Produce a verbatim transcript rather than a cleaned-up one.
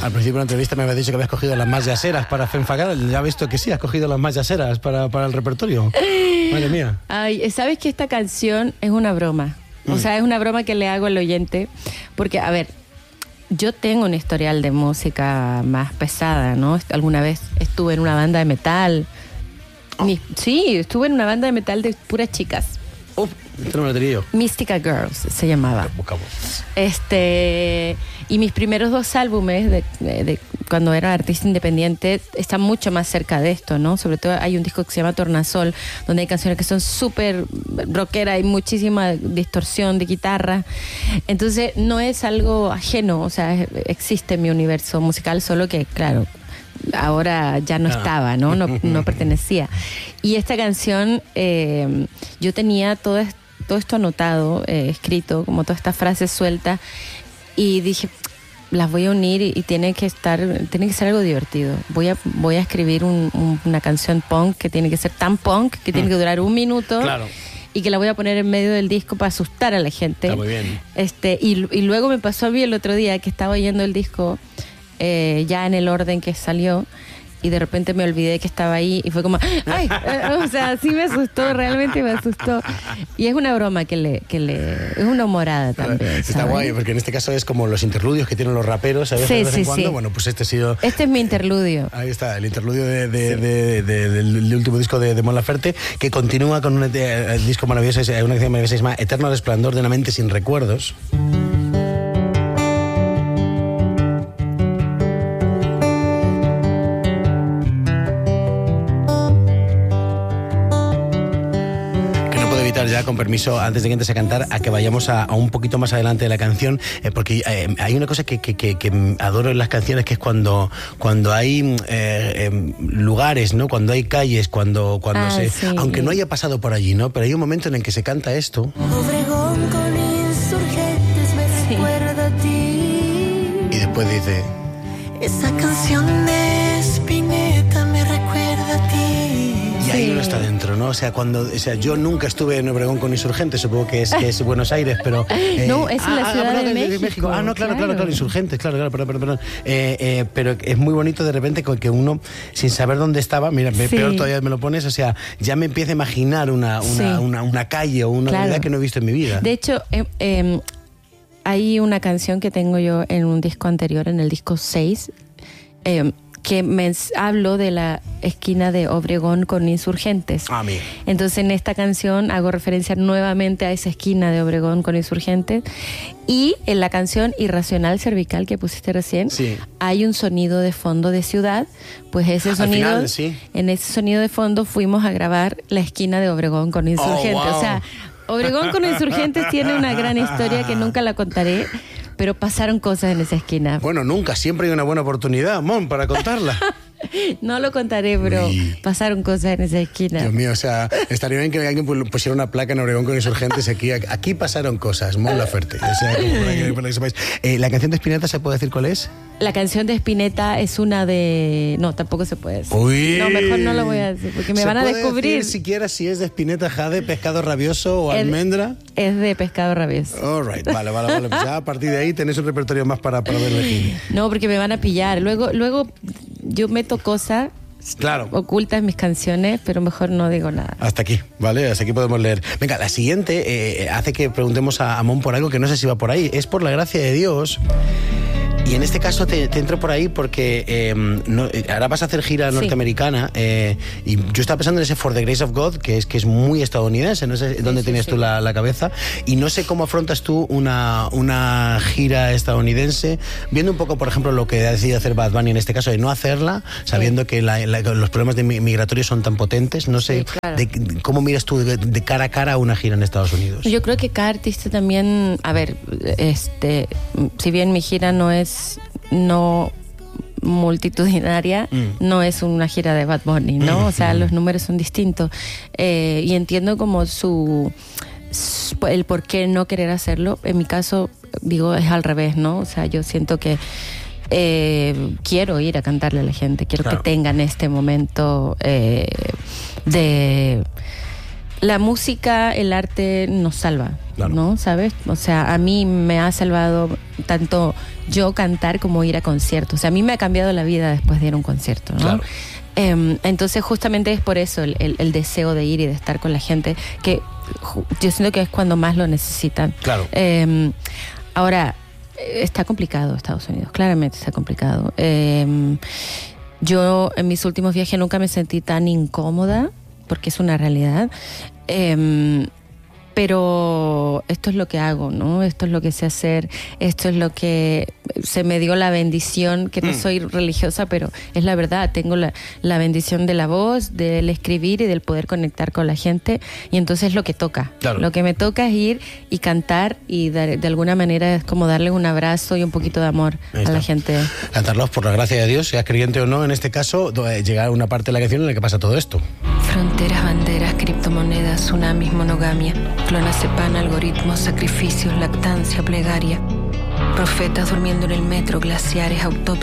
Al principio de la entrevista me habías dicho que habías cogido las más yaceras para Fenfagal. Ya he visto que sí, has cogido las más yaceras para, para el repertorio. Madre mía. Ay, ¿sabes que esta canción es una broma? O sea, es una broma que le hago al oyente. Porque, a ver, yo tengo un historial de música más pesada, ¿no? Alguna vez estuve en una banda de metal. Oh. Mi, sí, estuve en una banda de metal de puras chicas. Uf, esto no me lo tenía yo. Mystica Girls se llamaba. Este, y mis primeros dos álbumes de, de, de cuando era artista independiente están mucho más cerca de esto, ¿no? Sobre todo hay un disco que se llama Tornasol, donde hay canciones que son súper rockeras, hay muchísima distorsión de guitarra. Entonces no es algo ajeno, o sea, existe en mi universo musical, solo que, claro, ahora ya no estaba, ¿no? No, no pertenecía. Y esta canción, eh, yo tenía todo, est- todo esto anotado, eh, escrito, como todas estas frases sueltas, y dije, las voy a unir y, y tiene que estar, tiene que ser algo divertido. Voy a, voy a escribir un, un, una canción punk que tiene que ser tan punk que tiene que durar un minuto. Claro. Y que la voy a poner en medio del disco para asustar a la gente. Está muy bien. Este, y, y luego me pasó a mí el otro día que estaba oyendo el disco eh, ya en el orden que salió y de repente me olvidé que estaba ahí y fue como, ¡ay! O sea, sí me asustó, realmente me asustó. Y es una broma que le, que le es una humorada también. Está ¿sabes? guay, porque en este caso es como los interludios que tienen los raperos, ¿sabes? Sí, de vez sí, en cuando. sí. Bueno, pues este ha sido... Este es mi interludio. Ahí está, el interludio de, de, de, de, de, del último disco de, de Mon Laferte, que continúa con un eh, disco maravilloso, es, una canción maravillosa que se llama Eterno Resplandor de una mente sin recuerdos. Ya, con permiso, antes de que entres a cantar, a que vayamos a, a un poquito más adelante de la canción, eh, porque eh, hay una cosa que, que, que, que adoro en las canciones, que es cuando, cuando hay eh, eh, lugares, ¿no? Cuando hay calles, cuando, cuando ah, se... Sí. Aunque no haya pasado por allí, ¿no? Pero hay un momento en el que se canta esto. Obregón con insurgentes me Sí. recuerda a ti. Y después dice... Esa canción de Spinetta me recuerda a ti. Y ahí Sí. uno está dentro, ¿no? O sea, cuando, o sea, yo nunca estuve en Obregón con Insurgentes, supongo que es, que es Buenos Aires, pero... Eh, No, es en la Ciudad perdón, de México, Ah, no, claro, claro, claro. claro, Insurgentes, claro, claro, perdón, perdón, perdón. Eh, eh, pero es muy bonito de repente que uno, sin saber dónde estaba, mira, Sí. peor todavía me lo pones, o sea, ya me empieza a imaginar una, una, Sí. una, una calle o una Claro. realidad que no he visto en mi vida. De hecho, eh, eh, hay una canción que tengo yo en un disco anterior, en el disco seis, eh, que me hablo de la esquina de Obregón con Insurgentes. Ah, mira. Entonces en esta canción hago referencia nuevamente a esa esquina de Obregón con Insurgentes. Y en la canción Irracional Cervical que pusiste recién, Sí. hay un sonido de fondo de ciudad. Pues ese Al sonido, final, sí. en ese sonido de fondo fuimos a grabar la esquina de Obregón con Insurgentes. Oh, wow. O sea, Obregón con Insurgentes tiene una gran historia que nunca la contaré, pero pasaron cosas en esa esquina. Bueno, nunca, siempre hay una buena oportunidad, Mon, para contarla. No lo contaré, pero Uy. pasaron cosas en esa esquina. Dios mío, o sea, estaría bien que alguien pusiera una placa en Obregón con Insurgentes aquí. Aquí pasaron cosas, Mon Laferte. O sea, como para que, para que sepáis. Eh, ¿La canción de Spinetta se puede decir cuál es? La canción de Spinetta es una de... No, tampoco se puede decir. Uy. No, mejor no lo voy a decir, porque me ¿Se van a puede descubrir. decir siquiera si es de Spinetta, Jade, Pescado Rabioso o Es- Almendra? Es de Pescado Rabioso. All right, vale, vale, vale. Pues ya a partir de ahí tenés un repertorio más para, para elegir. No, porque me van a pillar. Luego, luego yo meto cosas Claro. ocultas en mis canciones, pero mejor no digo nada. Hasta aquí, ¿vale? Hasta aquí podemos leer. Venga, la siguiente eh, hace que preguntemos a Mon por algo que no sé si va por ahí. Es por la gracia de Dios. Y en este caso te, te entro por ahí porque eh, no, ahora vas a hacer gira Sí. norteamericana eh, y yo estaba pensando en ese For the Grace of God, que es, que es muy estadounidense, no sé dónde sí, tienes sí. tú la, la cabeza, y no sé cómo afrontas tú una, una gira estadounidense, viendo un poco, por ejemplo, lo que ha decidido hacer Bad Bunny en este caso, de no hacerla, sabiendo sí. que la, la, los problemas de migratorios son tan potentes. No sé, sí, claro. de, ¿cómo miras tú de, de cara a cara a una gira en Estados Unidos? Yo creo que cada artista también, a ver, este, si bien mi gira no es no multitudinaria, mm. no es una gira de Bad Bunny, ¿no? Mm. O sea, los números son distintos. Eh, y entiendo como su, su, el por qué no querer hacerlo. En mi caso, digo, es al revés, ¿no? O sea, yo siento que eh, quiero ir a cantarle a la gente, quiero claro. que tengan este momento eh, de... la música, el arte nos salva, claro. ¿no? ¿Sabes? O sea, a mí me ha salvado tanto yo cantar como ir a conciertos. O sea, a mí me ha cambiado la vida después de ir a un concierto, ¿no? Claro. Eh, entonces, justamente es por eso el, el, el deseo de ir y de estar con la gente, que yo siento que es cuando más lo necesitan. Claro. Eh, ahora, está complicado Estados Unidos, claramente está complicado. Eh, yo en mis últimos viajes nunca me sentí tan incómoda, porque es una realidad, eh, pero esto es lo que hago, ¿no? Esto es lo que sé hacer, esto es lo que se me dio la bendición, que no mm. soy religiosa, pero es la verdad, tengo la, la bendición de la voz, del escribir y del poder conectar con la gente, y entonces es lo que toca. Claro. Lo que me toca es ir y cantar y de, de alguna manera es como darle un abrazo y un poquito de amor a la gente. Cantarlos por la gracia de Dios, seas creyente o no, en este caso, llegar a una parte de la canción en la que pasa todo esto. Fronteras, banderas, criptomonedas, tsunamis, monogamia, clonazepam, algoritmos, sacrificios, lactancia, plegaria, profetas durmiendo en el metro, glaciares, autopsias.